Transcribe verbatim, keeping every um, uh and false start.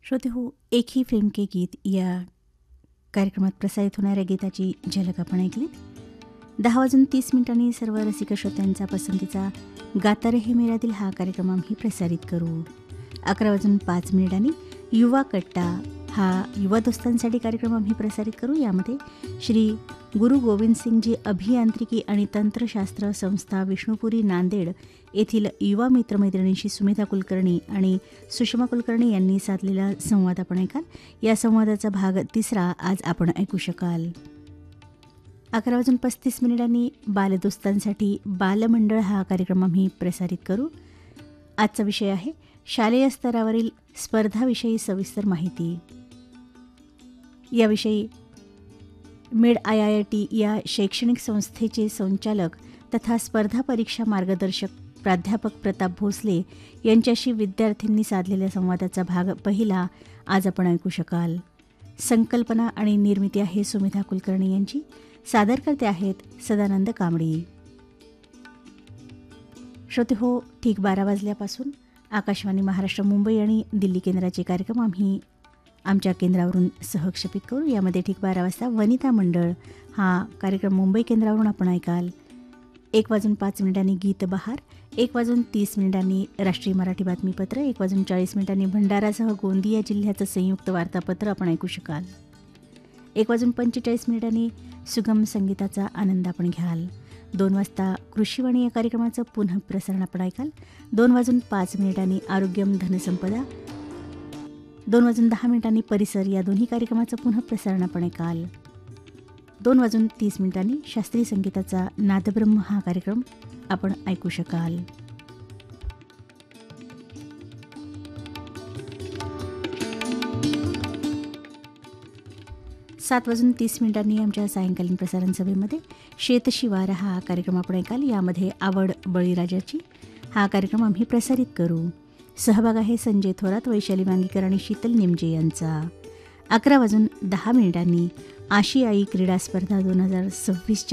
श्रोते हो, एक ही फिल्म के गीत या कार्यक्रमात प्रसारित होणाऱ्या गीताची झलक आपण ऐकलीत. दहा वाजून तीस मिनिटांनी सर्व रसिक श्रोत्यांचा पसंतीचा गाता रहे मेरा दिल हा कार्यक्रम आम्ही प्रसारित करू. अकरा वाजून पाच मिनिटांनी युवा कट्टा हा युवा दोस्तांसाठी कार्यक्रम आम्ही प्रसारित करू. यामध्ये श्री गुरु गोविंद सिंगजी अभियांत्रिकी आणि तंत्रशास्त्र संस्था विष्णुपुरी नांदेड येथील युवा मित्रमैत्रिणींशी सुमिता कुलकर्णी आणि सुषमा कुलकर्णी यांनी साधलेला संवाद आपण ऐकाल. या संवादाचा भाग तिसरा आज आपण ऐकू शकाल. अकरा वाजून पस्तीस मिनिटांनी बालदोस्तांसाठी बालमंडळ हा कार्यक्रम आम्ही प्रसारित करू. आजचा विषय आहे शालेय स्तरावरील स्पर्धाविषयी सविस्तर माहिती. याविषयी मेड आय आय टी या शैक्षणिक संस्थेचे संचालक तथा स्पर्धा परीक्षा मार्गदर्शक प्राध्यापक प्रताप भोसले यांच्याशी विद्यार्थ्यांनी साधलेल्या संवादाचा भाग पहिला आज आपण ऐकू शकाल. संकल्पना आणि निर्मिती आहे सुमिता कुलकर्णी यांची. सादर करते आहेत सदानंद कांबळी. श्रोते हो, ठीक बारा वाजल्यापासून आकाशवाणी महाराष्ट्र मुंबई आणि दिल्ली केंद्राचे कार्यक्रम आम्ही आमच्या केंद्रावरून सहक्षेपित करू. यामध्ये ठीक बारा वाजता वनिता मंडळ हा कार्यक्रम मुंबई केंद्रावरून आपण ऐकाल. एक वाजून पाच मिनिटांनी गीत बहार, एक वाजून तीस मिनिटांनी राष्ट्रीय मराठी बातमीपत्र, एक वाजून चाळीस मिनिटांनी भंडारासह गोंदिया जिल्ह्याचं संयुक्त वार्तापत्र आपण ऐकू शकाल. एक वाजून पंचेचाळीस मिनिटांनी सुगम संगीताचा आनंद आपण घ्याल. दोन वाजता कृषीवाणी या कार्यक्रमाचं पुनः प्रसारण आपण ऐकाल. दोन वाजून पाच मिनिटांनी आरोग्यम धनसंपदा, दोन वाजून दहा मिनिटांनी परिसर या दोन्ही कार्यक्रमाचं पुनः प्रसारण आपण ऐकाल. दोन वाजून तीस मिनिटांनी शास्त्रीय संगीताचा नादब्रह्म हा कार्यक्रम आपण ऐकू शकाल. सात वाजून तीस मिनिटांनी आमच्या सायंकालीन प्रसारण सभेमध्ये शेतशिवार हा कार्यक्रम आपण ऐकाल. यामध्ये आवड बळीराजाची हा कार्यक्रम आम्ही प्रसारित करू. सहभाग आहे संजय थोरात, वैशाली वांगीकर आणि शीतल निमजे यांचा. अकरा वाजून दहा मिनिटांनी आशियाई क्रीडा स्पर्धा दोन हजार सव्वीसच्या